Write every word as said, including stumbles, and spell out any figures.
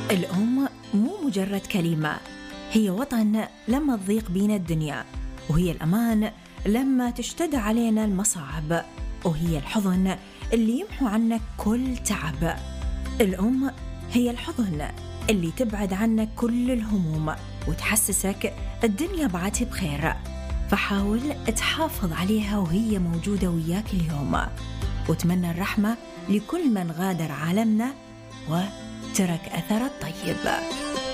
الأم مو مجرد كلمة، هي وطن لما تضيق بينا الدنيا، وهي الأمان لما تشتد علينا المصاعب، وهي الحضن اللي يمحو عنك كل تعب. الأم هي الحضن اللي تبعد عنك كل الهموم وتحسسك الدنيا بعدها بخير، فحاول تحافظ عليها وهي موجودة وياك اليوم، وتمنى الرحمة لكل من غادر عالمنا وترك أثر الطيب.